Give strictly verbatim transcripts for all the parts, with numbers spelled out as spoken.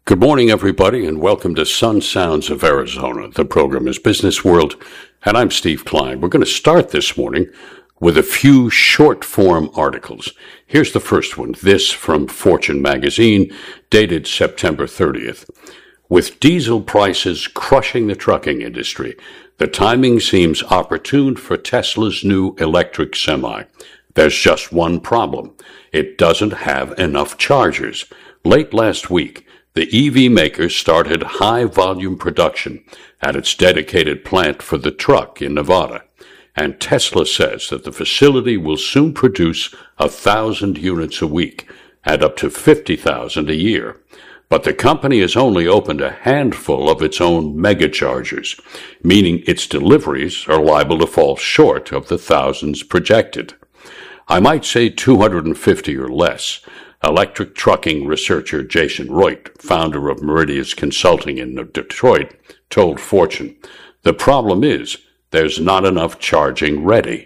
Good morning, everybody, and welcome to Sun Sounds of Arizona. The program is Business World, and I'm Steve Klein. We're going to start this morning with a few short-form articles. Here's the first one, this from Fortune magazine, dated September thirtieth. With diesel prices crushing the trucking industry, the timing seems opportune for Tesla's new electric semi. There's just one problem. It doesn't have enough chargers. Late last week, the E V maker started high-volume production at its dedicated plant for the truck in Nevada, and Tesla says that the facility will soon produce a thousand units a week and up to fifty thousand a year. But the company has only opened a handful of its own megachargers, meaning its deliveries are liable to fall short of the thousands projected. I might say two hundred fifty or less. Electric trucking researcher Jason Reut, founder of Meridius Consulting in Detroit, told Fortune, "The problem is there's not enough charging ready."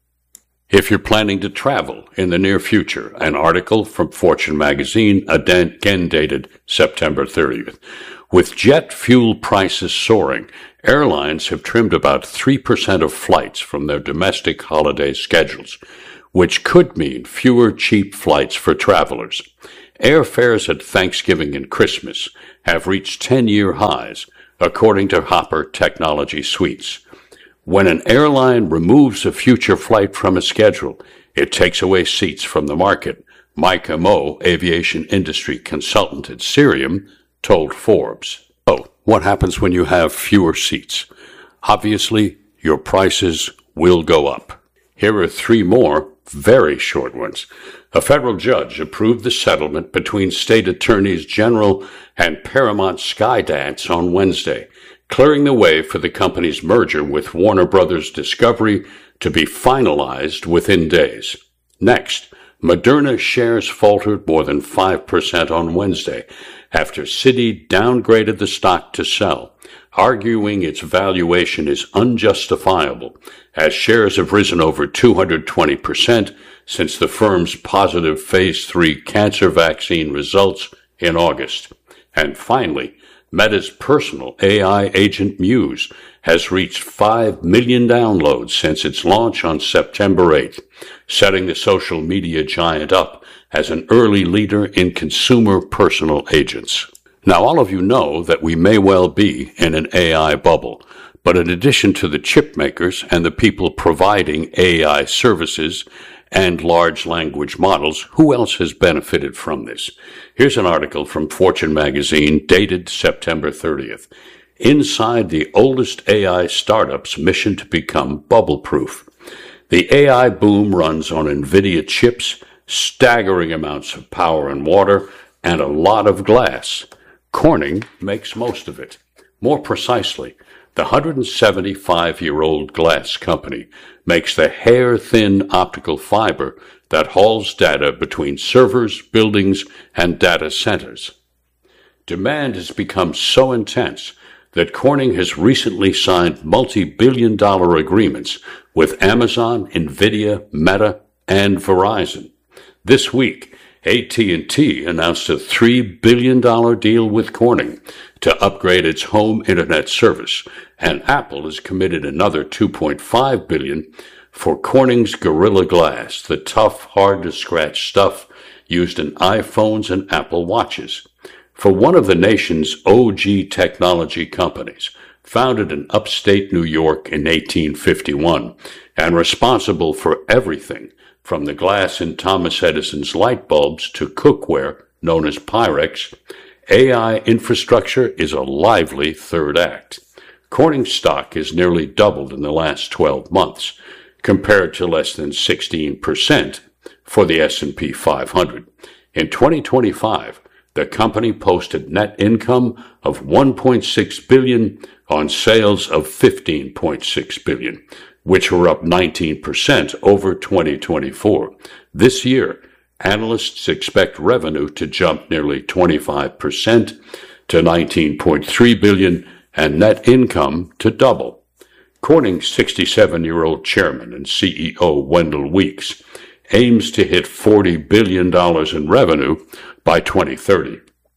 If you're planning to travel in the near future, an article from Fortune magazine, again dated September thirtieth. With jet fuel prices soaring, airlines have trimmed about three percent of flights from their domestic holiday schedules, which could mean fewer cheap flights for travelers. Airfares at Thanksgiving and Christmas have reached ten-year highs, according to Hopper Technology Suites. When an airline removes a future flight from a schedule, it takes away seats from the market. Mike Amo, aviation industry consultant at Cirium, told Forbes. Oh, what happens when you have fewer seats? Obviously, your prices will go up. Here are three more very short ones. A federal judge approved the settlement between state attorneys general and Paramount Skydance on Wednesday, clearing the way for the company's merger with Warner Brothers Discovery to be finalized within days. Next, Moderna shares faltered more than five percent on Wednesday after Citi downgraded the stock to sell, arguing its valuation is unjustifiable, as shares have risen over two hundred twenty percent since the firm's positive phase three cancer vaccine results in August. And finally, Meta's personal A I agent Muse has reached five million downloads since its launch on September eighth, setting the social media giant up as an early leader in consumer personal agents. Now, all of you know that we may well be in an A I bubble, but in addition to the chip makers and the people providing A I services and large language models, who else has benefited from this? Here's an article from Fortune magazine dated September thirtieth. Inside the oldest A I startup's mission to become bubble-proof. The A I boom runs on NVIDIA chips, staggering amounts of power and water, and a lot of glass. Corning makes most of it. More precisely, the one hundred seventy-five-year-old glass company makes the hair-thin optical fiber that hauls data between servers, buildings, and data centers. Demand has become so intense that Corning has recently signed multi-billion dollar agreements with Amazon, NVIDIA, Meta, and Verizon. This week, A T and T announced a three billion dollars deal with Corning to upgrade its home internet service, and Apple has committed another two point five billion dollars for Corning's Gorilla Glass, the tough, hard-to-scratch stuff used in iPhones and Apple Watches. For one of the nation's O G technology companies, founded in upstate New York in eighteen fifty-one, and responsible for everything from the glass in Thomas Edison's light bulbs to cookware known as Pyrex, A I infrastructure is a lively third act. Corning stock has nearly doubled in the last twelve months, compared to less than sixteen percent for the S and P five hundred. In twenty twenty-five, the company posted net income of one point six billion dollars on sales of fifteen point six billion dollars, which were up nineteen percent over twenty twenty-four. This year, analysts expect revenue to jump nearly twenty-five percent to nineteen point three billion dollars and net income to double. Corning's sixty-seven-year-old chairman and C E O Wendell Weeks aims to hit forty billion dollars in revenue by twenty thirty.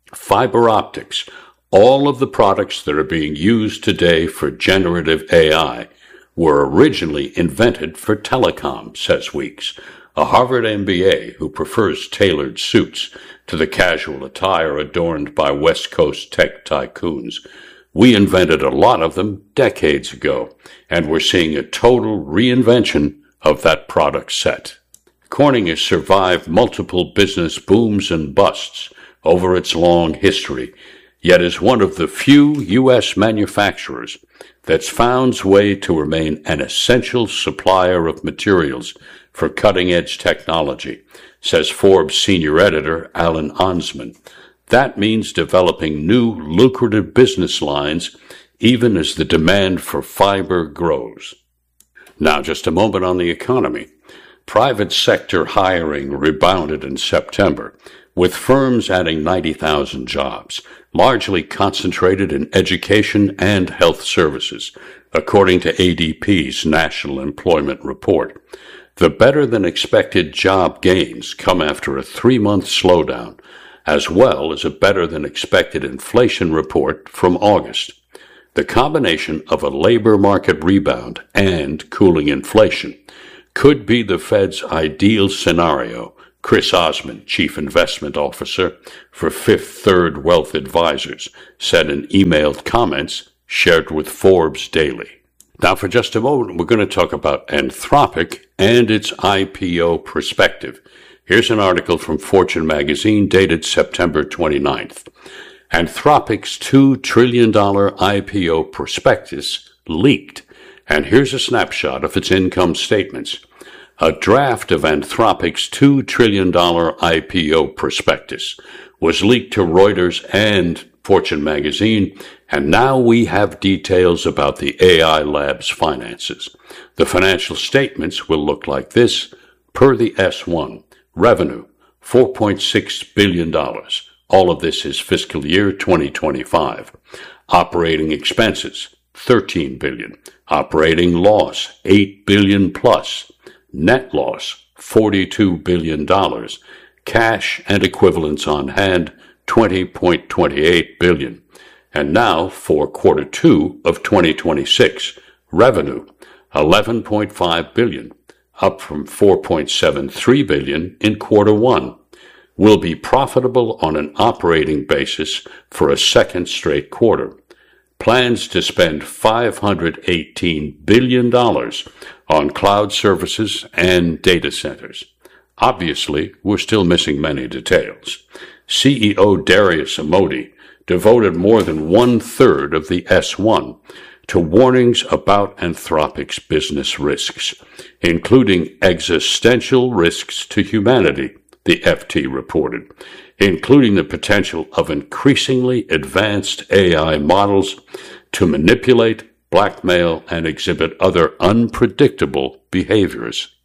Fiber optics, all of the products that are being used today for generative A I, were originally invented for telecom, says Weeks, a Harvard M B A who prefers tailored suits to the casual attire adorned by West Coast tech tycoons. We invented a lot of them decades ago, and we're seeing a total reinvention of that product set. Corning has survived multiple business booms and busts over its long history, yet is one of the few U S manufacturers that's found its way to remain an essential supplier of materials for cutting-edge technology, says Forbes senior editor Alan Onsman. That means developing new lucrative business lines even as the demand for fiber grows. Now, just a moment on the economy. Private sector hiring rebounded in September, with firms adding ninety thousand jobs, largely concentrated in education and health services, according to A D P's National Employment Report. The better-than-expected job gains come after a three-month slowdown, as well as a better-than-expected inflation report from August. The combination of a labor market rebound and cooling inflation could be the Fed's ideal scenario, Chris Osmond, Chief Investment Officer for Fifth Third Wealth Advisors, said in emailed comments shared with Forbes Daily. Now, for just a moment, we're going to talk about Anthropic and its I P O perspective. Here's an article from Fortune magazine dated September twenty-ninth. Anthropic's two trillion dollars I P O prospectus leaked, and here's a snapshot of its income statements. A draft of Anthropic's two trillion dollars I P O prospectus was leaked to Reuters and Fortune magazine, and now we have details about the A I lab's finances. The financial statements will look like this, per the S one. Revenue, four point six billion dollars. All of this is fiscal year twenty twenty-five. Operating expenses, thirteen billion dollars. Operating loss, eight billion dollars plus. Net loss, forty-two billion dollars. Cash and equivalents on hand, twenty point two eight billion dollars. And now for quarter two of twenty twenty-six, revenue, eleven point five billion dollars, up from four point seven three billion dollars in quarter one. Will be profitable on an operating basis for a second straight quarter. Plans to spend five hundred eighteen billion dollars on cloud services and data centers. Obviously, we're still missing many details. C E O Darius Amodei devoted more than one-third of the S one to warnings about Anthropic's business risks, including existential risks to humanity, the F T reported, including the potential of increasingly advanced A I models to manipulate, blackmail, and exhibit other unpredictable behaviors.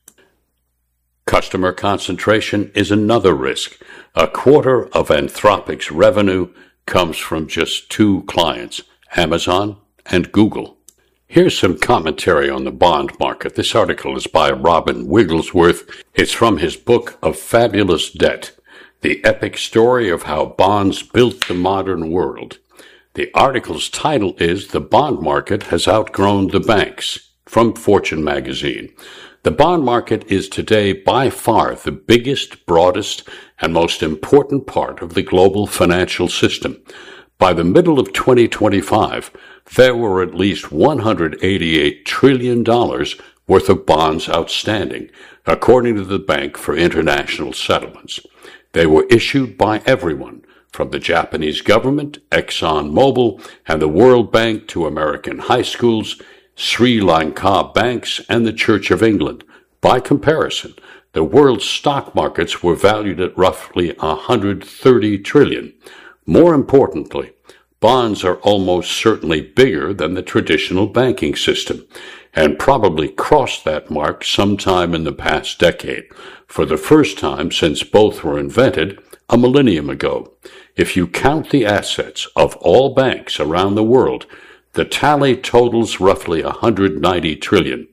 Customer concentration is another risk. A quarter of Anthropic's revenue comes from just two clients, Amazon and Google. Here's some commentary on the bond market. This article is by Robin Wigglesworth. It's from his book of Fabulous Debt, the epic story of how bonds built the modern world. The article's title is The Bond Market Has Outgrown the Banks, from Fortune magazine. The bond market is today by far the biggest, broadest, and most important part of the global financial system. By the middle of twenty twenty-five, there were at least one hundred eighty-eight trillion dollars worth of bonds outstanding, according to the Bank for International Settlements. They were issued by everyone, from the Japanese government, ExxonMobil, and the World Bank to American high schools, Sri Lanka banks, and the Church of England. By comparison, the world's stock markets were valued at roughly one hundred thirty trillion dollars. More importantly, bonds are almost certainly bigger than the traditional banking system, and probably crossed that mark sometime in the past decade, for the first time since both were invented a millennium ago. If you count the assets of all banks around the world, the tally totals roughly one hundred ninety trillion dollars.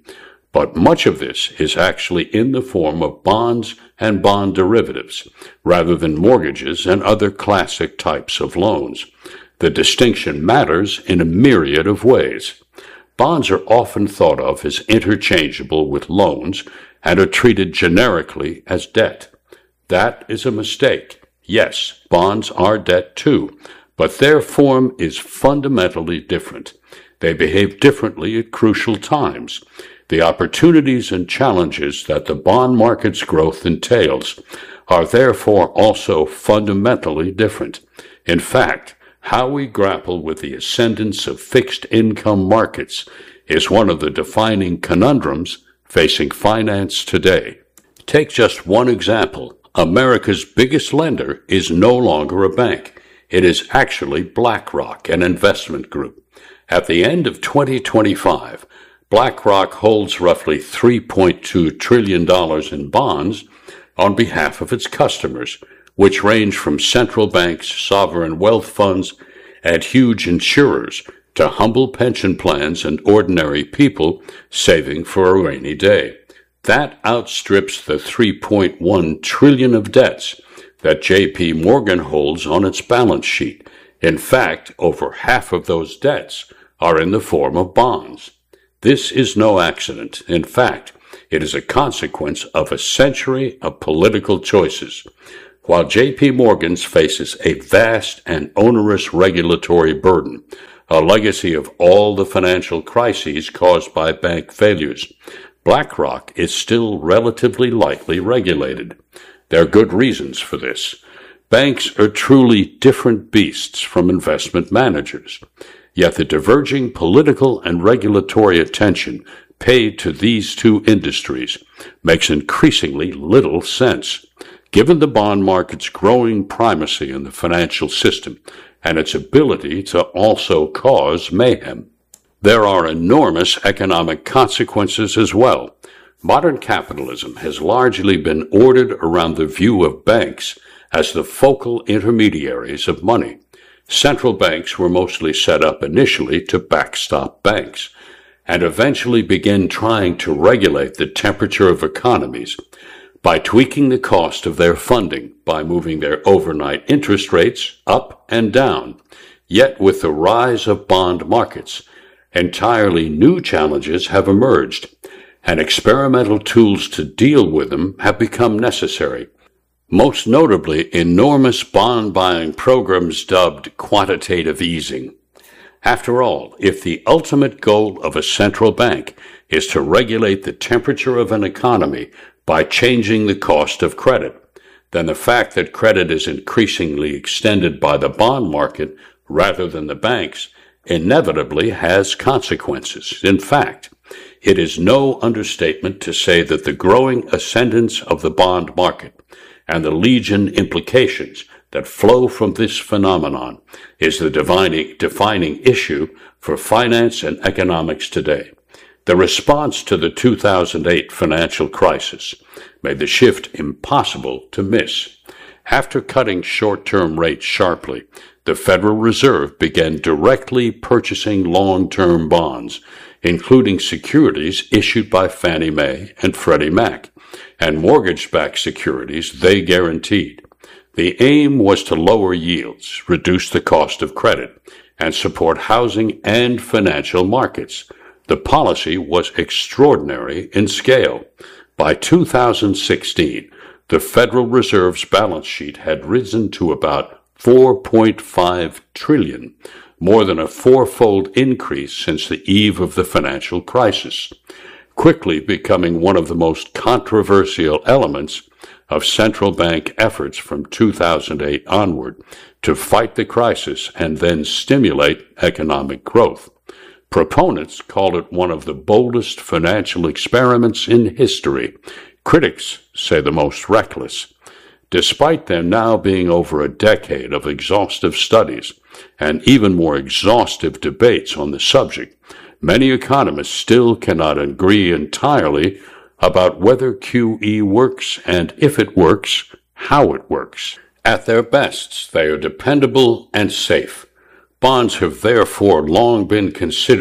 But much of this is actually in the form of bonds and bond derivatives, rather than mortgages and other classic types of loans. The distinction matters in a myriad of ways. Bonds are often thought of as interchangeable with loans and are treated generically as debt. That is a mistake. Yes, bonds are debt too, but their form is fundamentally different. They behave differently at crucial times. The opportunities and challenges that the bond market's growth entails are therefore also fundamentally different. In fact, how we grapple with the ascendance of fixed income markets is one of the defining conundrums facing finance today. Take just one example. America's biggest lender is no longer a bank. It is actually BlackRock, an investment group. At the end of twenty twenty-five, BlackRock holds roughly three point two trillion dollars in bonds on behalf of its customers, which range from central banks, sovereign wealth funds, and huge insurers to humble pension plans and ordinary people saving for a rainy day. That outstrips the three point one trillion dollars of debts that J P Morgan holds on its balance sheet. In fact, over half of those debts are in the form of bonds. This is no accident. In fact, it is a consequence of a century of political choices. While J P Morgan's faces a vast and onerous regulatory burden, a legacy of all the financial crises caused by bank failures, BlackRock is still relatively lightly regulated. There are good reasons for this. Banks are truly different beasts from investment managers. Yet the diverging political and regulatory attention paid to these two industries makes increasingly little sense. Given the bond market's growing primacy in the financial system and its ability to also cause mayhem, there are enormous economic consequences as well. Modern capitalism has largely been ordered around the view of banks as the focal intermediaries of money. Central banks were mostly set up initially to backstop banks, and eventually began trying to regulate the temperature of economies by tweaking the cost of their funding, by moving their overnight interest rates up and down. Yet with the rise of bond markets, entirely new challenges have emerged, and experimental tools to deal with them have become necessary. Most notably, enormous bond-buying programs dubbed quantitative easing. After all, if the ultimate goal of a central bank is to regulate the temperature of an economy by changing the cost of credit, then the fact that credit is increasingly extended by the bond market rather than the banks inevitably has consequences. In fact, it is no understatement to say that the growing ascendance of the bond market and the legion implications that flow from this phenomenon is the defining, defining issue for finance and economics today. The response to the two thousand eight financial crisis made the shift impossible to miss. After cutting short-term rates sharply, the Federal Reserve began directly purchasing long-term bonds, including securities issued by Fannie Mae and Freddie Mac, and mortgage-backed securities they guaranteed. The aim was to lower yields, reduce the cost of credit, and support housing and financial markets. The policy was extraordinary in scale. By two thousand sixteen, the Federal Reserve's balance sheet had risen to about four point five trillion dollars, more than a fourfold increase since the eve of the financial crisis, quickly becoming one of the most controversial elements of central bank efforts from two thousand eight onward to fight the crisis and then stimulate economic growth. Proponents call it one of the boldest financial experiments in history. Critics say the most reckless. Despite there now being over a decade of exhaustive studies and even more exhaustive debates on the subject, many economists still cannot agree entirely about whether Q E works, and if it works, how it works. At their best, they are dependable and safe. Bonds have therefore long been considered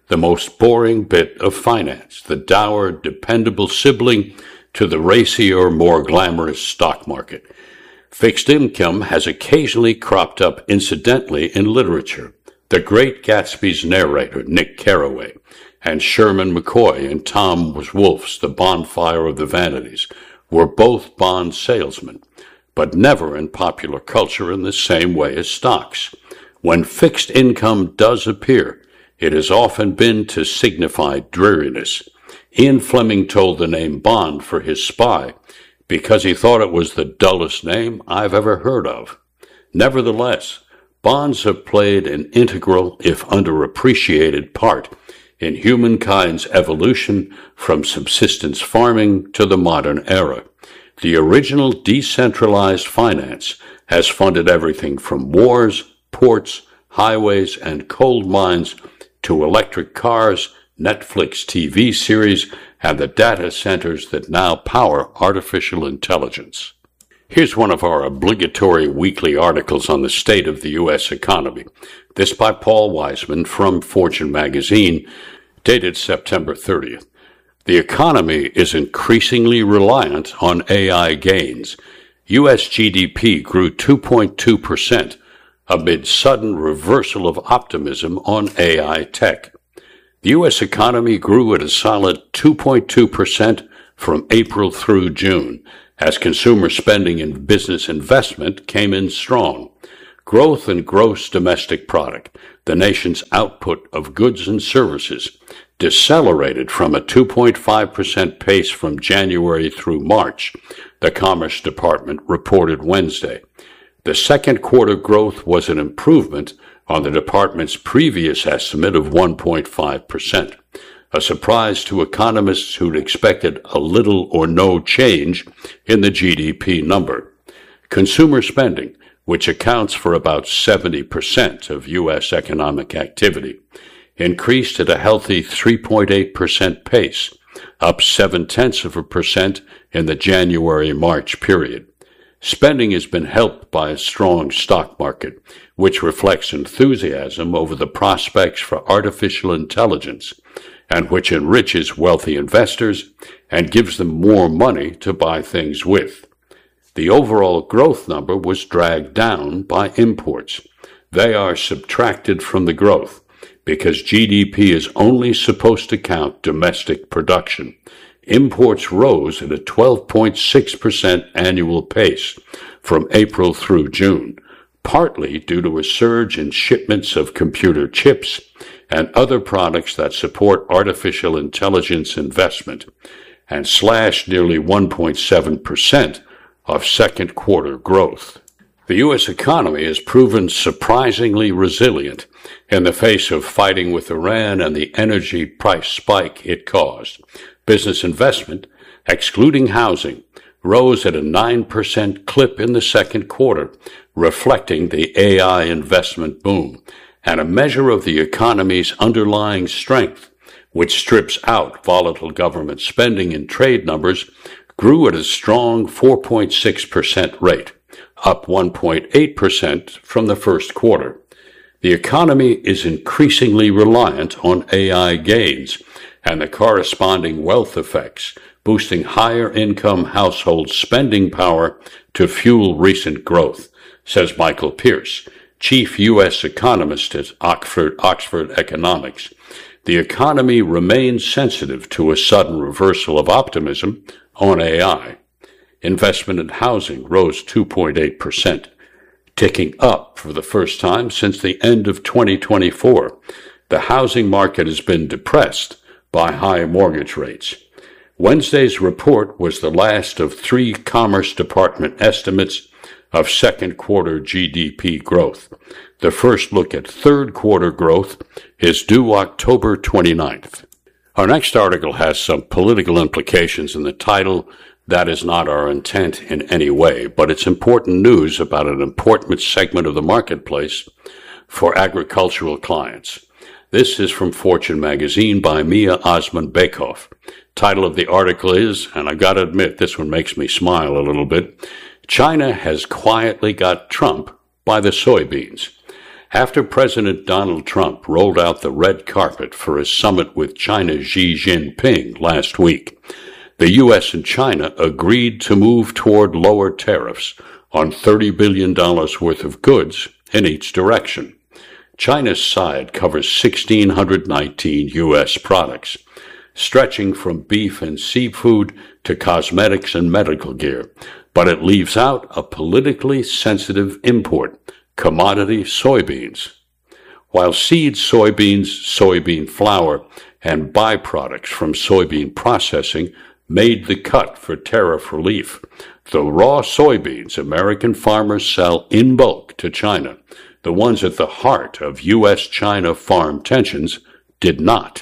the most boring bit of finance, the dour, dependable sibling to the racier, more glamorous stock market. Fixed income has occasionally cropped up incidentally in literature. The Great Gatsby's narrator, Nick Carraway, and Sherman McCoy in Tom Wolfe's The Bonfire of the Vanities were both bond salesmen, but never in popular culture in the same way as stocks. When fixed income does appear, it has often been to signify dreariness. Ian Fleming told the name Bond for his spy because he thought it was the dullest name I've ever heard of. Nevertheless, bonds have played an integral, if underappreciated, part in humankind's evolution from subsistence farming to the modern era. The original decentralized finance has funded everything from wars, ports, highways, and coal mines to electric cars, Netflix T V series, and the data centers that now power artificial intelligence. Here's one of our obligatory weekly articles on the state of the U S economy. This by Paul Wiseman from Fortune magazine, dated September thirtieth. The economy is increasingly reliant on A I gains. U S G D P grew two point two percent amid sudden reversal of optimism on A I tech. The U S economy grew at a solid two point two percent from April through June, as consumer spending and business investment came in strong. Growth in gross domestic product, the nation's output of goods and services, decelerated from a two point five percent pace from January through March, the Commerce Department reported Wednesday. The second quarter growth was an improvement on the department's previous estimate of one point five percent, a surprise to economists who'd expected a little or no change in the G D P number. Consumer spending, which accounts for about seventy percent of U S economic activity, increased at a healthy three point eight percent pace, up seven-tenths of a percent in the January-March period. Spending has been helped by a strong stock market, which reflects enthusiasm over the prospects for artificial intelligence, and which enriches wealthy investors and gives them more money to buy things with. The overall growth number was dragged down by imports. They are subtracted from the growth because G D P is only supposed to count domestic production. Imports rose at a twelve point six percent annual pace from April through June, partly due to a surge in shipments of computer chips and other products that support artificial intelligence investment, and slashed nearly one point seven percent of second quarter growth. The U S economy has proven surprisingly resilient in the face of fighting with Iran and the energy price spike it caused. Business investment, excluding housing, rose at a nine percent clip in the second quarter, reflecting the A I investment boom, and a measure of the economy's underlying strength, which strips out volatile government spending and trade numbers, grew at a strong four point six percent rate, up one point eight percent from the first quarter. The economy is increasingly reliant on A I gains and the corresponding wealth effects, boosting higher income household spending power to fuel recent growth, says Michael Pierce, chief U S economist at Oxford, Oxford Economics. The economy remains sensitive to a sudden reversal of optimism on A I. Investment in housing rose two point eight percent, ticking up for the first time since the end of twenty twenty-four. The housing market has been depressed by high mortgage rates. Wednesday's report was the last of three Commerce Department estimates of second quarter G D P growth. The first look at third quarter growth is due October twenty-ninth. Our next article has some political implications in the title. That is not our intent in any way, but it's important news about an important segment of the marketplace for agricultural clients. This is from Fortune magazine by Mia Osman-Bekoff. Title of the article is, and I gotta admit, this one makes me smile a little bit, China has quietly got Trump by the soybeans. After President Donald Trump rolled out the red carpet for a summit with China's Xi Jinping last week, the U S and China agreed to move toward lower tariffs on thirty billion dollars worth of goods in each direction. China's side covers one thousand six hundred nineteen U S products, stretching from beef and seafood to cosmetics and medical gear, but it leaves out a politically sensitive import, commodity soybeans. While seed soybeans, soybean flour, and byproducts from soybean processing made the cut for tariff relief, the raw soybeans American farmers sell in bulk to China, the ones at the heart of U S China farm tensions, did not.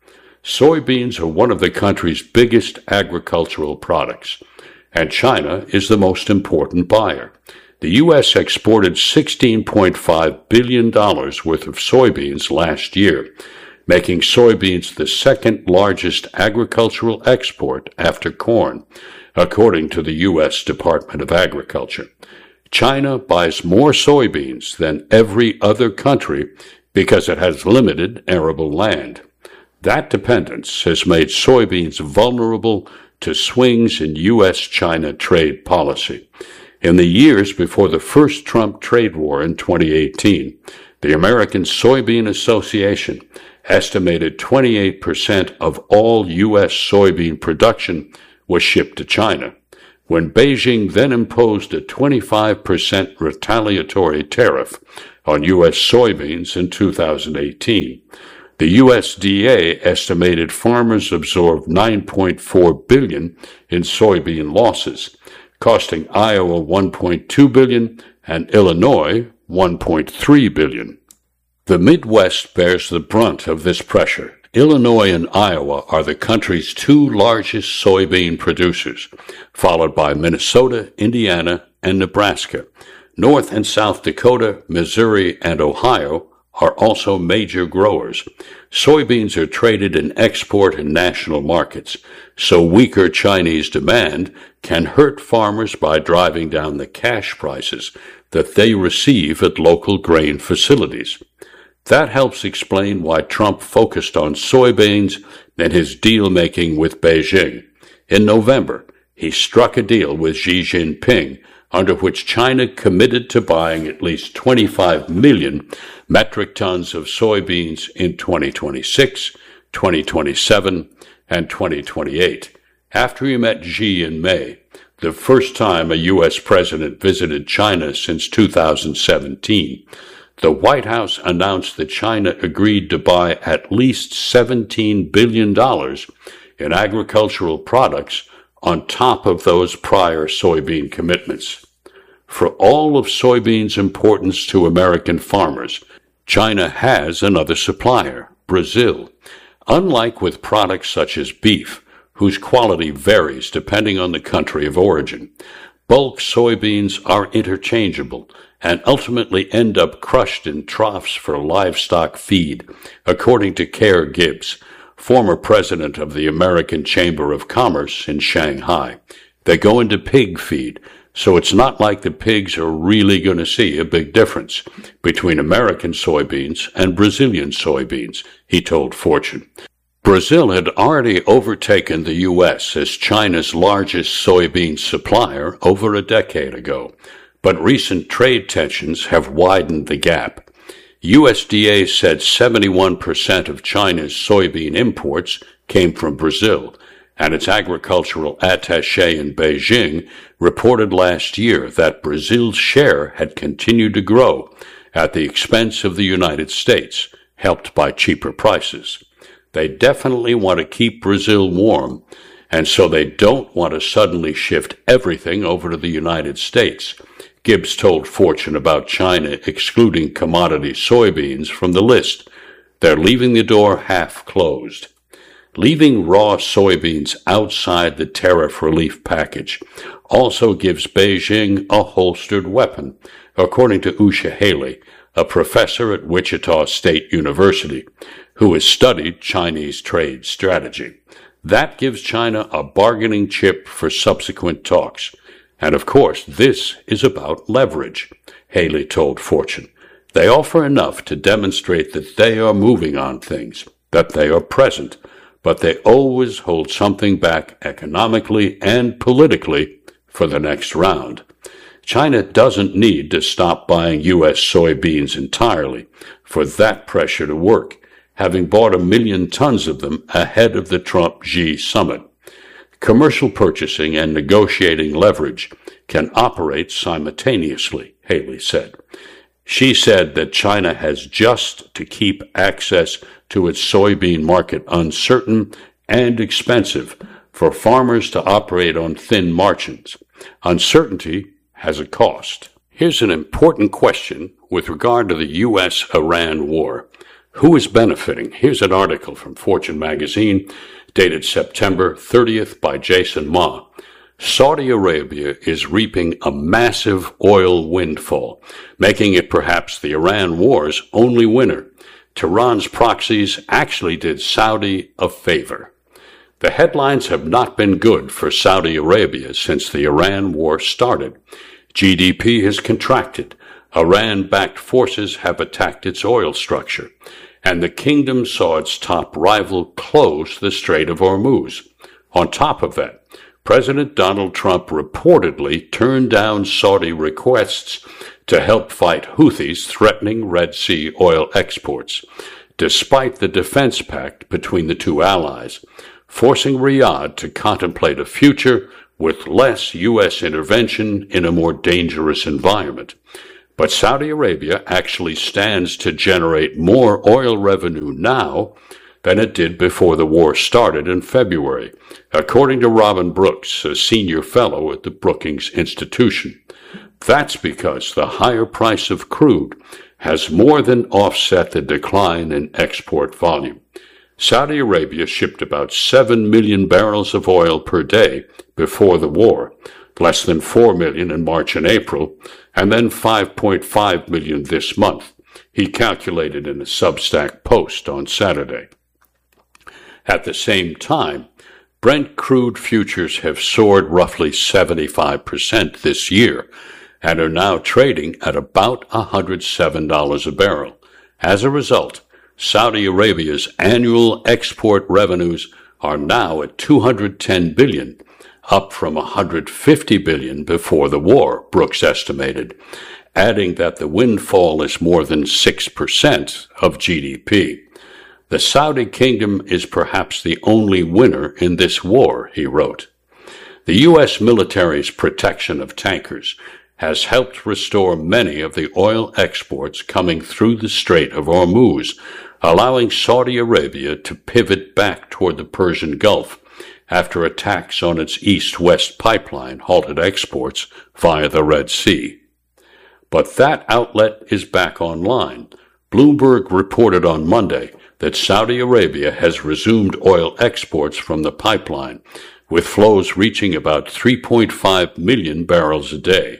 Soybeans are one of the country's biggest agricultural products, and China is the most important buyer. The U S exported sixteen point five billion dollars worth of soybeans last year, making soybeans the second largest agricultural export after corn, according to the U S Department of Agriculture. China buys more soybeans than every other country because it has limited arable land. That dependence has made soybeans vulnerable to swings in U S China trade policy. In the years before the first Trump trade war in twenty eighteen, the American Soybean Association estimated twenty-eight percent of all U S soybean production was shipped to China, when Beijing then imposed a twenty-five percent retaliatory tariff on U S soybeans in two thousand eighteen. The U S D A estimated farmers absorbed nine point four billion dollars in soybean losses, costing Iowa one point two billion dollars and Illinois one point three billion dollars. The Midwest bears the brunt of this pressure. Illinois and Iowa are the country's two largest soybean producers, followed by Minnesota, Indiana, and Nebraska. North and South Dakota, Missouri, and Ohio are also major growers. Soybeans are traded in export and national markets, so weaker Chinese demand can hurt farmers by driving down the cash prices that they receive at local grain facilities. That helps explain why Trump focused on soybeans in his deal-making with Beijing. In November, he struck a deal with Xi Jinping, under which China committed to buying at least twenty-five million metric tons of soybeans in twenty twenty-six, twenty twenty-seven, and twenty twenty-eight. After he met Xi in May, the first time a U S president visited China since two thousand seventeen, the White House announced that China agreed to buy at least seventeen billion dollars in agricultural products on top of those prior soybean commitments. For all of soybeans' importance to American farmers, China has another supplier, Brazil. Unlike with products such as beef, whose quality varies depending on the country of origin, bulk soybeans are interchangeable and ultimately end up crushed in troughs for livestock feed, according to Kerr Gibbs, former president of the American Chamber of Commerce in Shanghai. They go into pig feed, so it's not like the pigs are really going to see a big difference between American soybeans and Brazilian soybeans, he told Fortune. Brazil had already overtaken the U S as China's largest soybean supplier over a decade ago, but recent trade tensions have widened the gap. U S D A said seventy-one percent of China's soybean imports came from Brazil, and its agricultural attaché in Beijing reported last year that Brazil's share had continued to grow at the expense of the United States, helped by cheaper prices. They definitely want to keep Brazil warm, and so they don't want to suddenly shift everything over to the United States. Gibbs told Fortune about China excluding commodity soybeans from the list. They're leaving the door half closed. Leaving raw soybeans outside the tariff relief package also gives Beijing a holstered weapon, according to Usha Haley, a professor at Wichita State University, who has studied Chinese trade strategy. That gives China a bargaining chip for subsequent talks. And of course, this is about leverage, Haley told Fortune. They offer enough to demonstrate that they are moving on things, that they are present, but they always hold something back economically and politically for the next round. China doesn't need to stop buying U S soybeans entirely for that pressure to work, having bought a million tons of them ahead of the Trump-Xi summit. Commercial purchasing and negotiating leverage can operate simultaneously, Haley said. She said that China has just to keep access to its soybean market uncertain and expensive for farmers to operate on thin margins. Uncertainty has a cost. Here's an important question with regard to the U S Iran war. Who is benefiting? Here's an article from Fortune magazine dated September thirtieth by Jason Ma. Saudi Arabia is reaping a massive oil windfall, making it perhaps the Iran war's only winner. Tehran's proxies actually did Saudi a favor. The headlines have not been good for Saudi Arabia since the Iran war started. G D P has contracted. Iran-backed forces have attacked its oil structure, and the kingdom saw its top rival close the Strait of Hormuz. On top of that, President Donald Trump reportedly turned down Saudi requests to help fight Houthis threatening Red Sea oil exports, despite the defense pact between the two allies, forcing Riyadh to contemplate a future with less U S intervention in a more dangerous environment. But Saudi Arabia actually stands to generate more oil revenue now than it did before the war started in February, according to Robin Brooks, a senior fellow at the Brookings Institution. That's because the higher price of crude has more than offset the decline in export volume. Saudi Arabia shipped about seven million barrels of oil per day before the war, less than four million in March and April, and then five point five million this month, he calculated in a Substack post on Saturday. At the same time, Brent crude futures have soared roughly seventy-five percent this year and are now trading at about one hundred seven dollars a barrel. As a result, Saudi Arabia's annual export revenues are now at two hundred ten billion dollars, up from one hundred fifty billion dollars before the war, Brooks estimated, adding that the windfall is more than six percent of G D P. The Saudi kingdom is perhaps the only winner in this war, he wrote. The U S military's protection of tankers has helped restore many of the oil exports coming through the Strait of Hormuz, allowing Saudi Arabia to pivot back toward the Persian Gulf after attacks on its east-west pipeline halted exports via the Red Sea. But that outlet is back online. Bloomberg reported on Monday that Saudi Arabia has resumed oil exports from the pipeline, with flows reaching about three point five million barrels a day.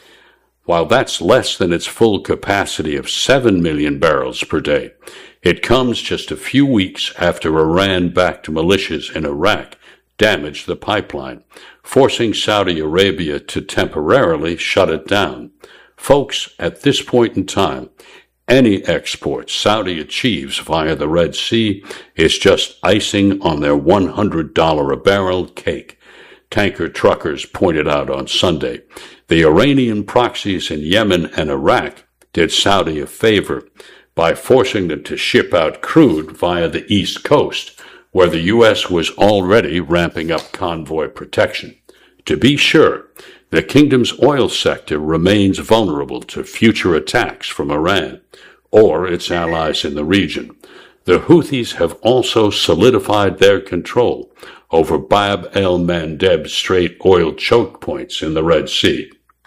While that's less than its full capacity of seven million barrels per day, it comes just a few weeks after Iran-backed militias in Iraq damaged the pipeline, forcing Saudi Arabia to temporarily shut it down. Folks, at this point in time, any export Saudi achieves via the Red Sea is just icing on their one hundred dollars a barrel cake. Tanker truckers pointed out on Sunday. The Iranian proxies in Yemen and Iraq did Saudi a favor by forcing them to ship out crude via the East Coast, where the U S was already ramping up convoy protection. To be sure, the kingdom's oil sector remains vulnerable to future attacks from Iran or its allies in the region. The Houthis have also solidified their control over Bab el-Mandeb Strait oil choke points in the Red Sea.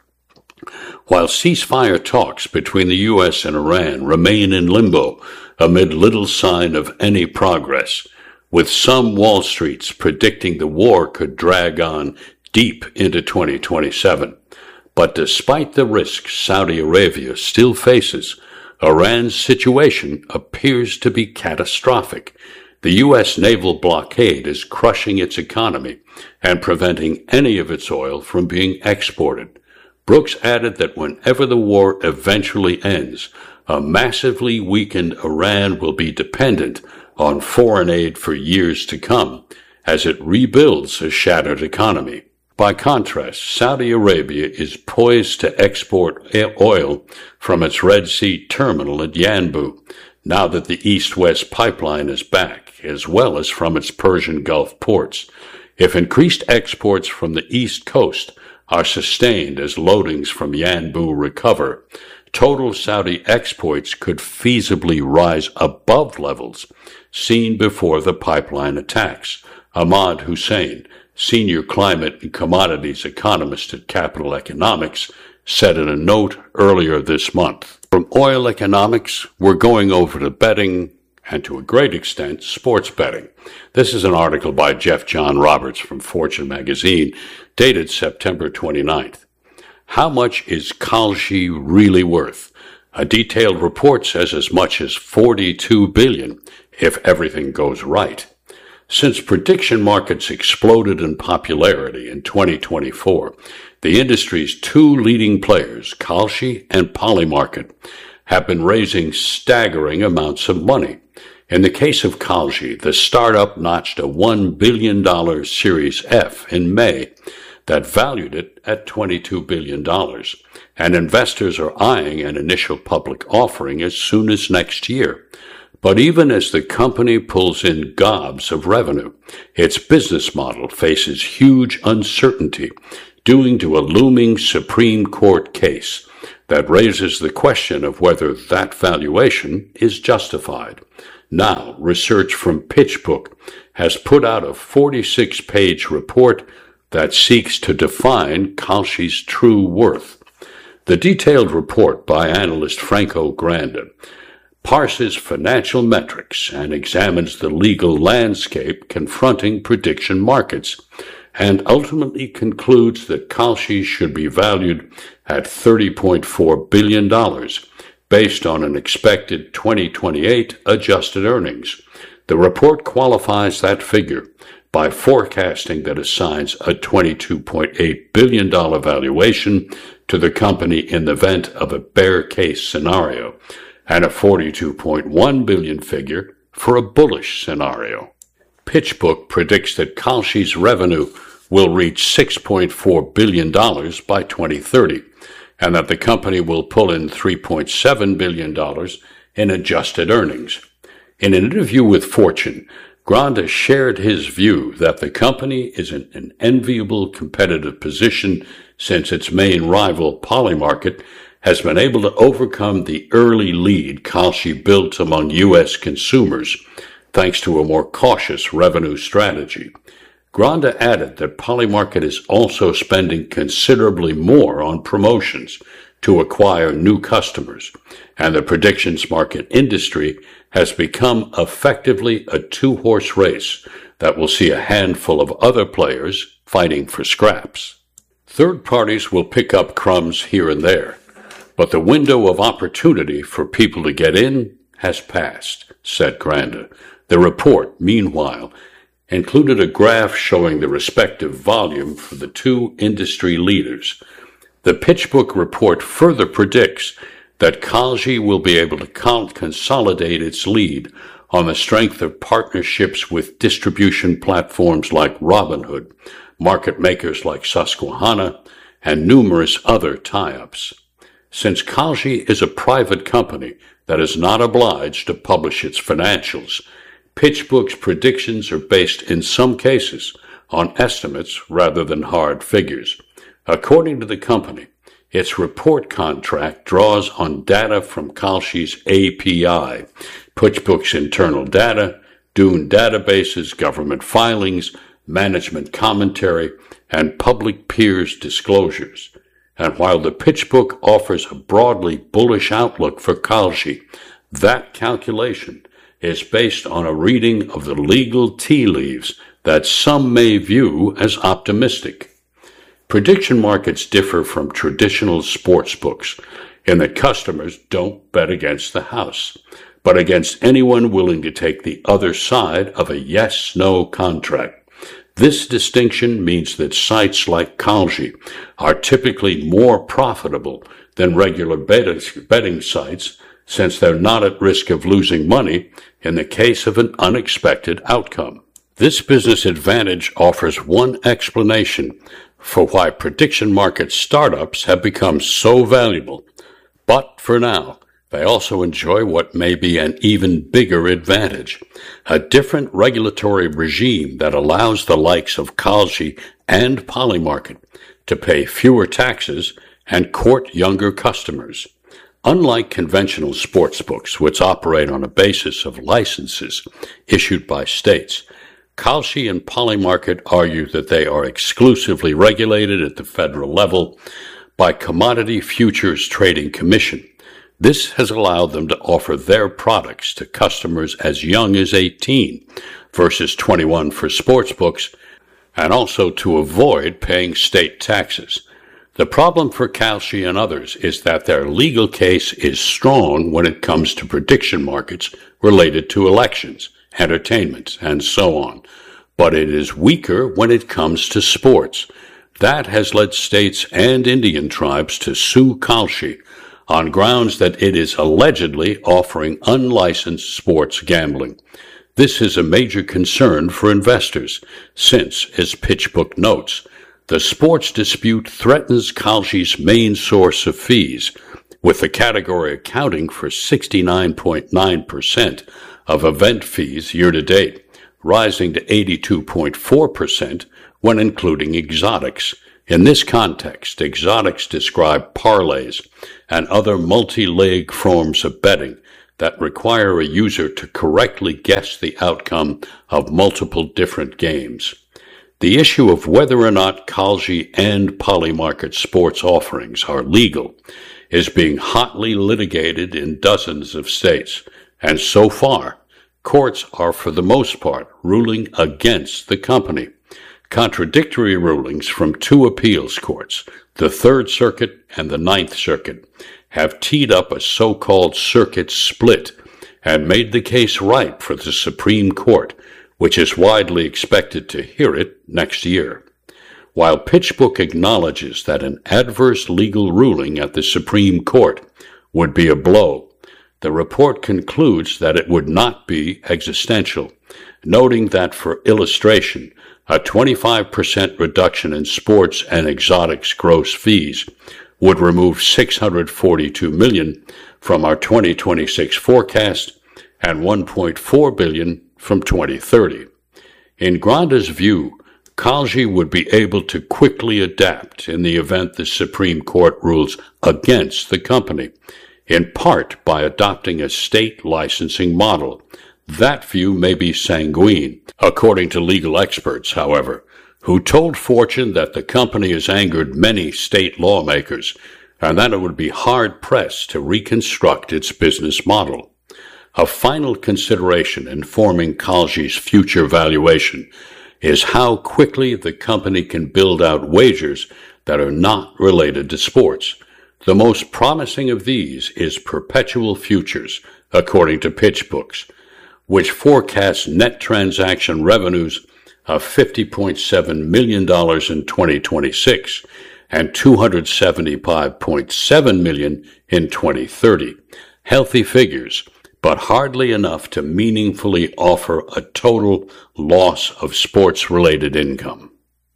While ceasefire talks between the U S and Iran remain in limbo amid little sign of any progress, with some Wall Streets predicting the war could drag on deep into twenty twenty-seven. But despite the risks Saudi Arabia still faces, Iran's situation appears to be catastrophic. The U S naval blockade is crushing its economy and preventing any of its oil from being exported. Brooks added that whenever the war eventually ends, a massively weakened Iran will be dependent on foreign aid for years to come as it rebuilds a shattered economy. By contrast, Saudi Arabia is poised to export oil from its Red Sea terminal at Yanbu, now that the East-West pipeline is back, as well as from its Persian Gulf ports. If increased exports from the East Coast are sustained as loadings from Yanbu recover, total Saudi exports could feasibly rise above levels seen before the pipeline attacks. Ahmad Hussein, senior climate and commodities economist at Capital Economics, said in a note earlier this month. From oil economics, we're going over to betting and, to a great extent, sports betting. This is an article by Jeff John Roberts from Fortune magazine, dated September twenty-ninth. How much is Kalshi really worth? A detailed report says as much as forty-two billion dollars if everything goes right. Since prediction markets exploded in popularity in twenty twenty-four, the industry's two leading players, Kalshi and Polymarket, have been raising staggering amounts of money. In the case of Kalshi, the startup notched a one billion dollars Series F in May that valued it at twenty-two billion dollars, and investors are eyeing an initial public offering as soon as next year. But even as the company pulls in gobs of revenue, its business model faces huge uncertainty due to a looming Supreme Court case that raises the question of whether that valuation is justified. Now, research from PitchBook has put out a forty-six page report that seeks to define Kalshi's true worth. The detailed report by analyst Franco Granda parses financial metrics and examines the legal landscape confronting prediction markets, and ultimately concludes that Kalshi should be valued at thirty point four billion dollars, based on an expected twenty twenty-eight adjusted earnings. The report qualifies that figure by forecasting that assigns a twenty-two point eight billion dollars valuation to the company in the event of a bear case scenario, and a forty-two point one billion dollars figure for a bullish scenario. PitchBook predicts that Kalshi's revenue will reach six point four billion dollars by twenty thirty, and that the company will pull in three point seven billion dollars in adjusted earnings. In an interview with Fortune, Granda shared his view that the company is in an enviable competitive position since its main rival, Polymarket, has been able to overcome the early lead Kalshi built among U S consumers, thanks to a more cautious revenue strategy. Granda added that Polymarket is also spending considerably more on promotions to acquire new customers, and the predictions market industry has become effectively a two-horse race that will see a handful of other players fighting for scraps. Third parties will pick up crumbs here and there, but the window of opportunity for people to get in has passed, said Granda. The report, meanwhile, included a graph showing the respective volume for the two industry leaders. The PitchBook report further predicts that Kalshi will be able to consolidate its lead on the strength of partnerships with distribution platforms like Robinhood, market makers like Susquehanna, and numerous other tie-ups. Since Kalshi is a private company that is not obliged to publish its financials, PitchBook's predictions are based in some cases on estimates rather than hard figures. According to the company, its report contract draws on data from Kalshi's A P I, PitchBook's internal data, Dune databases, government filings, management commentary, and public peers' disclosures. And while the PitchBook offers a broadly bullish outlook for Kalshi, that calculation is based on a reading of the legal tea leaves that some may view as optimistic. Prediction markets differ from traditional sports books in that customers don't bet against the house, but against anyone willing to take the other side of a yes-no contract. This distinction means that sites like Kalshi are typically more profitable than regular betting sites, since they're not at risk of losing money in the case of an unexpected outcome. This business advantage offers one explanation for why prediction market startups have become so valuable. But for now, they also enjoy what may be an even bigger advantage, a different regulatory regime that allows the likes of Kalshi and Polymarket to pay fewer taxes and court younger customers. Unlike conventional sportsbooks, which operate on a basis of licenses issued by states, Kalshi and Polymarket argue that they are exclusively regulated at the federal level by Commodity Futures Trading Commission. This has allowed them to offer their products to customers as young as eighteen versus twenty-one for sportsbooks, and also to avoid paying state taxes. The problem for Kalshi and others is that their legal case is strong when it comes to prediction markets related to elections, entertainment, and so on, but it is weaker when it comes to sports. That has led states and Indian tribes to sue Kalshi on grounds that it is allegedly offering unlicensed sports gambling. This is a major concern for investors, since, as PitchBook notes, the sports dispute threatens Kalshi's main source of fees, with the category accounting for sixty-nine point nine percent of event fees year-to-date, rising to eighty-two point four percent when including exotics. In this context, exotics describe parlays and other multi-leg forms of betting that require a user to correctly guess the outcome of multiple different games. The issue of whether or not Kalshi and Polymarket sports offerings are legal is being hotly litigated in dozens of states, and so far, courts are for the most part ruling against the company. Contradictory rulings from two appeals courts, the Third Circuit and the Ninth Circuit, have teed up a so-called circuit split and made the case ripe for the Supreme Court, which is widely expected to hear it next year. While PitchBook acknowledges that an adverse legal ruling at the Supreme Court would be a blow, the report concludes that it would not be existential, noting that for illustration, a twenty-five percent reduction in sports and exotics gross fees would remove six hundred forty-two million dollars from our twenty twenty-six forecast and one point four billion dollars from twenty thirty. In Granda's view, Kalshi would be able to quickly adapt in the event the Supreme Court rules against the company, in part by adopting a state licensing model. That view may be sanguine, according to legal experts, however, who told Fortune that the company has angered many state lawmakers and that it would be hard-pressed to reconstruct its business model. A final consideration informing Kalshi's future valuation is how quickly the company can build out wagers that are not related to sports. The most promising of these is perpetual futures, according to PitchBooks, which forecasts net transaction revenues of fifty point seven million dollars in twenty twenty-six and two hundred seventy-five point seven million dollars in twenty thirty. Healthy figures, but hardly enough to meaningfully offer a total loss of sports-related income.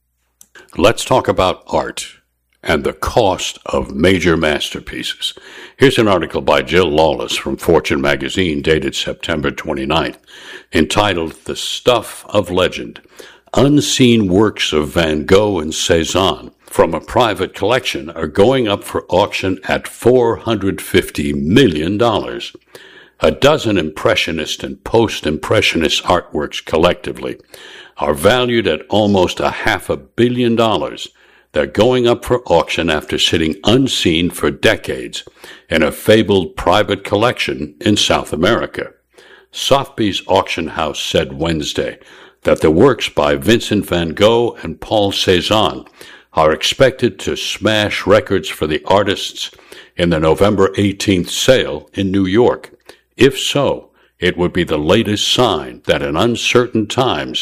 Let's talk about art and the cost of major masterpieces. Here's an article by Jill Lawless from Fortune magazine dated September twenty-ninth, entitled The Stuff of Legend, Unseen Works of Van Gogh and Cezanne from a Private Collection are going up for auction at four hundred fifty million dollars. A dozen Impressionist and Post-Impressionist artworks collectively are valued at almost a half a billion dollars. They're going up for auction after sitting unseen for decades in a fabled private collection in South America. Sotheby's auction house said Wednesday that the works by Vincent van Gogh and Paul Cézanne are expected to smash records for the artists in the November eighteenth sale in New York. If so, it would be the latest sign that in uncertain times,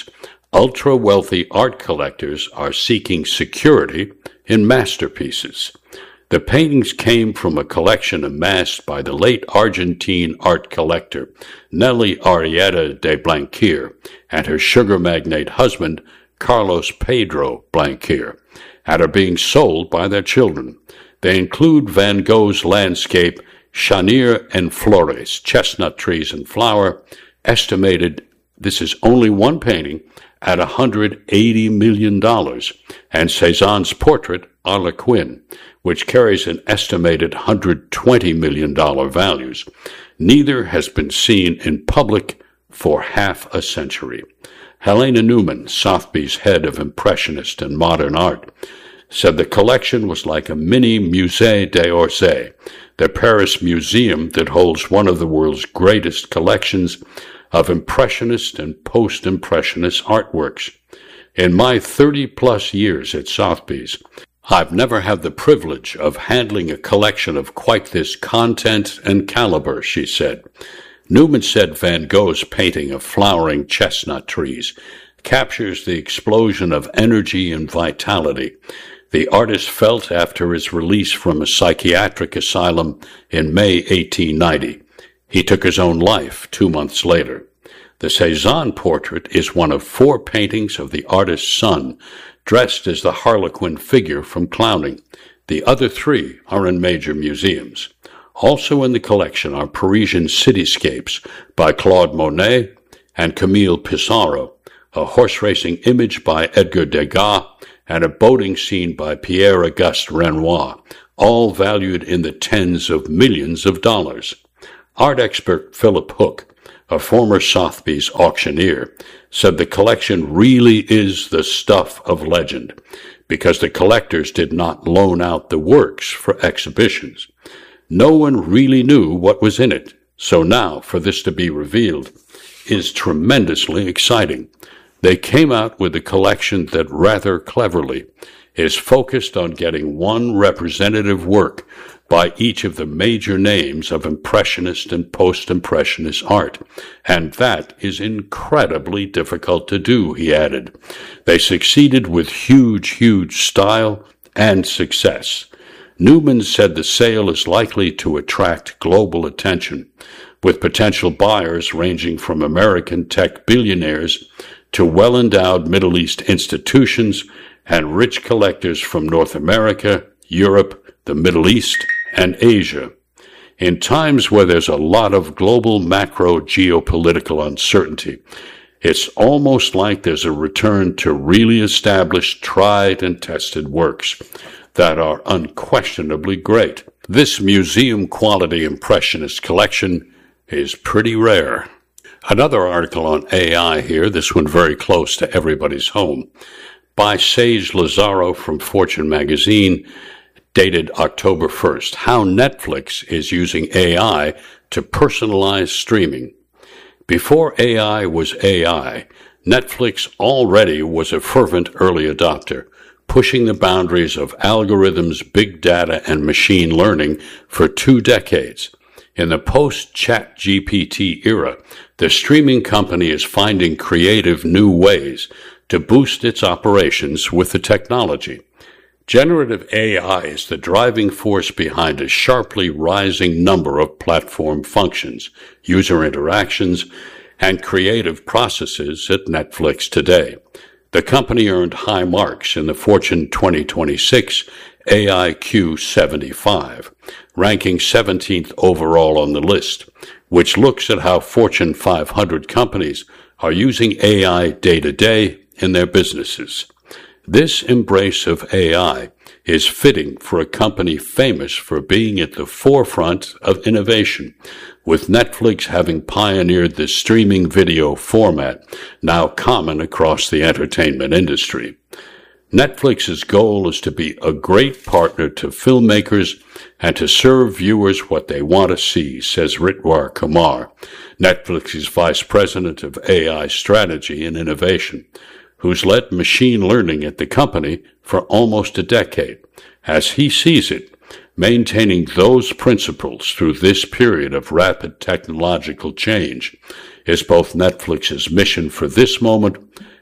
Ultra-wealthy art collectors are seeking security in masterpieces. The paintings came from a collection amassed by the late Argentine art collector Nelly Arrieta de Blanquer and her sugar magnate husband Carlos Pedro Blanquer, and are being sold by their children. They include Van Gogh's landscape Chanier en Flores, chestnut trees in flower, estimated, this is only one painting, at one hundred eighty million dollars, and Cézanne's portrait, Harlequin, which carries an estimated one hundred twenty million dollars values. Neither has been seen in public for half a century. Helena Newman, Sotheby's head of Impressionist and Modern Art, said the collection was like a mini Musée d'Orsay, the Paris museum that holds one of the world's greatest collections of Impressionist and Post-Impressionist artworks. In my thirty-plus years at Sotheby's, I've never had the privilege of handling a collection of quite this content and caliber, she said. Newman said Van Gogh's painting of flowering chestnut trees captures the explosion of energy and vitality the artist felt after his release from a psychiatric asylum in May eighteen ninety. He took his own life two months later. The Cézanne portrait is one of four paintings of the artist's son, dressed as the Harlequin figure from Clowning. The other three are in major museums. Also in the collection are Parisian cityscapes by Claude Monet and Camille Pissarro, a horse racing image by Edgar Degas, and a boating scene by Pierre-Auguste Renoir, all valued in the tens of millions of dollars. Art expert Philip Hook, a former Sotheby's auctioneer, said the collection really is the stuff of legend, because the collectors did not loan out the works for exhibitions. No one really knew what was in it, so now for this to be revealed is tremendously exciting. They came out with a collection that rather cleverly is focused on getting one representative work by each of the major names of Impressionist and Post-Impressionist art, and that is incredibly difficult to do, he added. They succeeded with huge, huge style and success. Newman said the sale is likely to attract global attention, with potential buyers ranging from American tech billionaires to well-endowed Middle East institutions and rich collectors from North America, Europe, the Middle East, and Asia. In times where there's a lot of global macro geopolitical uncertainty, it's almost like there's a return to really established, tried and tested works that are unquestionably great. This museum-quality Impressionist collection is pretty rare. Another article on A I here, this one very close to everybody's home, by Sage Lazaro from Fortune magazine, dated October first, How Netflix is Using A I to Personalize Streaming. Before A I was A I, Netflix already was a fervent early adopter, pushing the boundaries of algorithms, big data, and machine learning for two decades. In the post-Chat G P T era, the streaming company is finding creative new ways to boost its operations with the technology. Generative A I is the driving force behind a sharply rising number of platform functions, user interactions, and creative processes at Netflix today. The company earned high marks in the Fortune twenty twenty-six A I Q seventy-five, ranking seventeenth overall on the list, which looks at how Fortune five hundred companies are using A I day to day in their businesses. This embrace of A I is fitting for a company famous for being at the forefront of innovation, with Netflix having pioneered the streaming video format, now common across the entertainment industry. Netflix's goal is to be a great partner to filmmakers and to serve viewers what they want to see, says Ritwar Kumar, Netflix's vice president of A I strategy and innovation, who's led machine learning at the company for almost a decade. As he sees it, maintaining those principles through this period of rapid technological change is both Netflix's mission for this moment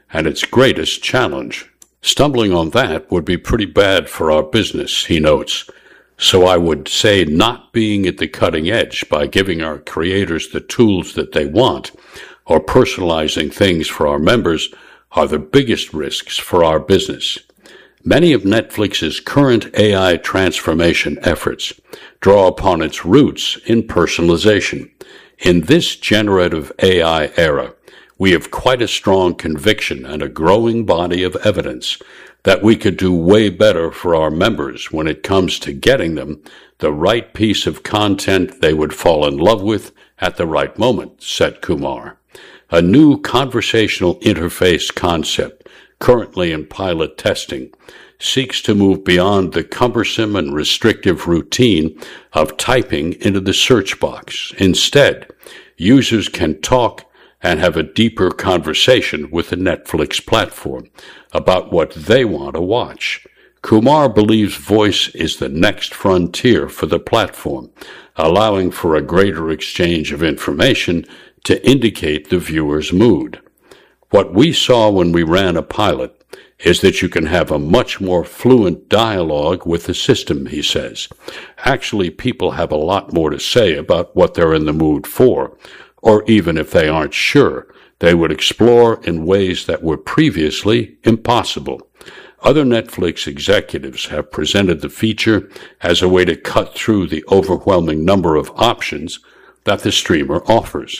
and its greatest challenge. Stumbling on that would be pretty bad for our business, he notes. So I would say not being at the cutting edge by giving our creators the tools that they want or personalizing things for our members are the biggest risks for our business. Many of Netflix's current A I transformation efforts draw upon its roots in personalization. In this generative A I era, we have quite a strong conviction and a growing body of evidence that we could do way better for our members when it comes to getting them the right piece of content they would fall in love with at the right moment, said Kumar. A new conversational interface concept, currently in pilot testing, seeks to move beyond the cumbersome and restrictive routine of typing into the search box. Instead, users can talk and have a deeper conversation with the Netflix platform about what they want to watch. Kumar believes voice is the next frontier for the platform, allowing for a greater exchange of information to indicate the viewer's mood. What we saw when we ran a pilot is that you can have a much more fluent dialogue with the system, he says. Actually, people have a lot more to say about what they're in the mood for, or even if they aren't sure, they would explore in ways that were previously impossible. Other Netflix executives have presented the feature as a way to cut through the overwhelming number of options that the streamer offers.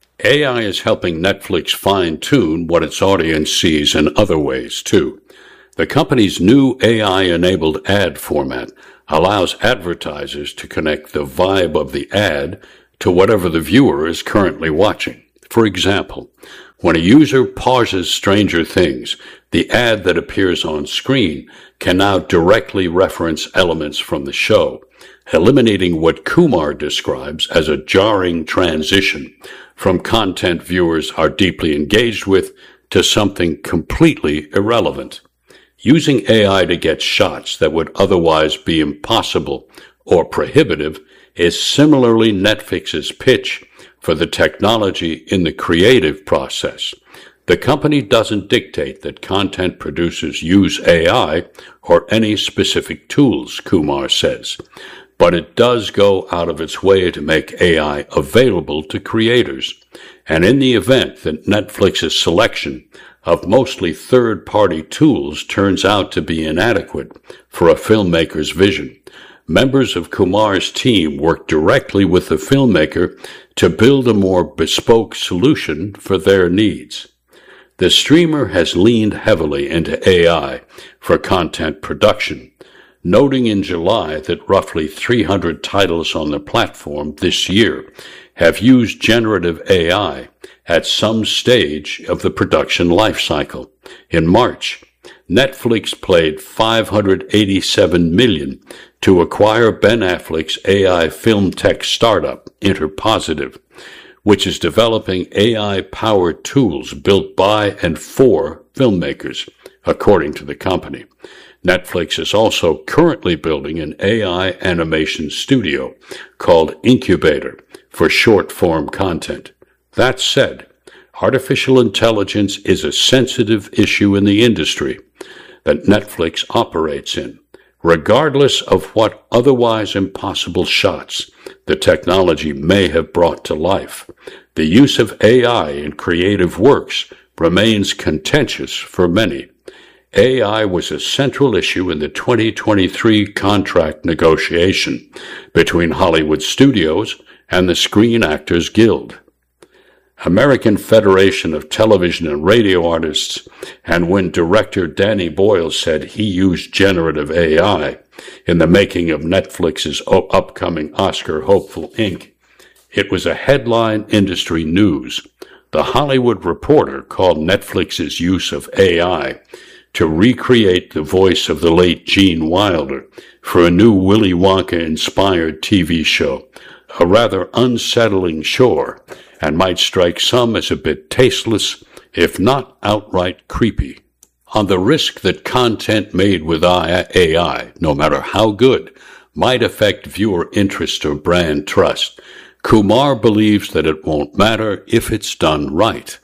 A I is helping Netflix fine-tune what its audience sees in other ways, too. The company's new A I-enabled ad format allows advertisers to connect the vibe of the ad to whatever the viewer is currently watching. For example, when a user pauses Stranger Things, the ad that appears on screen can now directly reference elements from the show, eliminating what Kumar describes as a jarring transition from content viewers are deeply engaged with to something completely irrelevant. Using A I to get shots that would otherwise be impossible or prohibitive is similarly Netflix's pitch for the technology in the creative process. The company doesn't dictate that content producers use A I or any specific tools, Kumar says, but it does go out of its way to make A I available to creators. And in the event that Netflix's selection of mostly third-party tools turns out to be inadequate for a filmmaker's vision, members of Kumar's team work directly with the filmmaker to build a more bespoke solution for their needs. The streamer has leaned heavily into A I for content production, noting in July that roughly three hundred titles on the platform this year have used generative A I at some stage of the production life cycle. In March, Netflix paid five hundred eighty-seven million dollars to acquire Ben Affleck's A I film tech startup, Interpositive, which is developing A I-powered tools built by and for filmmakers, according to the company. Netflix is also currently building an A I animation studio called Incubator for short-form content. That said, artificial intelligence is a sensitive issue in the industry that Netflix operates in. Regardless of what otherwise impossible shots the technology may have brought to life, the use of A I in creative works remains contentious for many. A I was a central issue in the twenty twenty-three contract negotiation between Hollywood studios and the Screen Actors Guild. American Federation of Television and Radio Artists, and when director Danny Boyle said he used generative A I in the making of Netflix's upcoming Oscar hopeful Incorporated, it was a headline industry news. The Hollywood Reporter called Netflix's use of A I to recreate the voice of the late Gene Wilder for a new Willy Wonka-inspired T V show a rather unsettling chore, and might strike some as a bit tasteless, if not outright creepy. On the risk that content made with A I, no matter how good, might affect viewer interest or brand trust, Kumar believes that it won't matter if it's done right.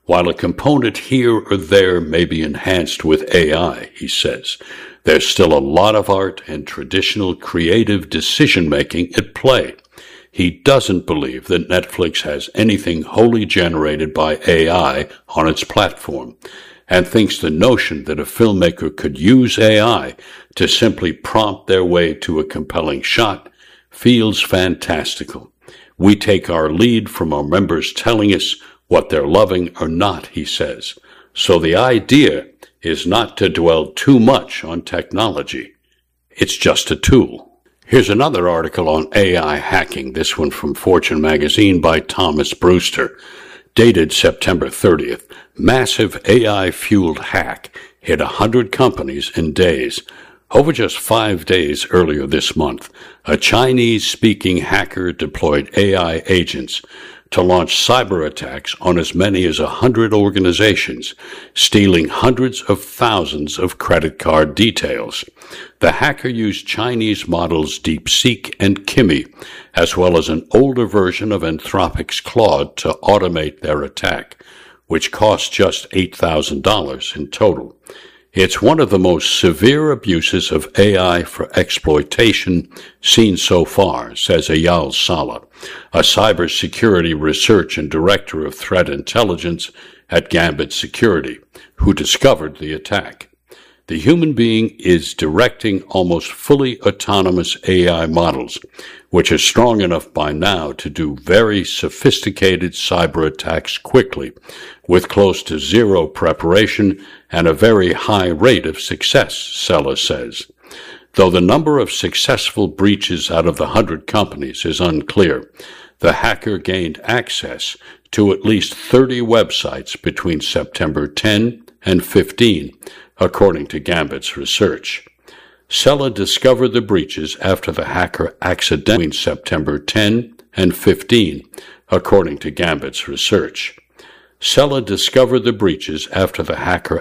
While a component here or there may be enhanced with A I, he says, there's still a lot of art and traditional creative decision-making at play. He doesn't believe that Netflix has anything wholly generated by A I on its platform, and thinks the notion that a filmmaker could use A I to simply prompt their way to a compelling shot feels fantastical. We take our lead from our members telling us what they're loving or not, he says. So the idea is not to dwell too much on technology. It's just a tool. Here's another article on A I hacking, this one from Fortune magazine by Thomas Brewster, dated September thirtieth. Massive A I-fueled hack hit one hundred companies in days. Over just five days earlier this month, a Chinese-speaking hacker deployed A I agents to launch cyber attacks on as many as a hundred organizations, stealing hundreds of thousands of credit card details. The hacker used Chinese models DeepSeek and Kimi, as well as an older version of Anthropic's Claude to automate their attack, which cost just eight thousand dollars in total. It's one of the most severe abuses of A I for exploitation seen so far, says Eyal Sala, a cybersecurity research and director of threat intelligence at Gambit Security, who discovered the attack. The human being is directing almost fully autonomous A I models, which are strong enough by now to do very sophisticated cyber attacks quickly, with close to zero preparation and a very high rate of success, Sella says. Though the number of successful breaches out of the hundred companies is unclear, the hacker gained access to at least thirty websites between September tenth and fifteenth, according to Gambit's research. Sella discovered the breaches after the hacker accidentally between September tenth and fifteenth, according to Gambit's research. Sella discovered the breaches after the hacker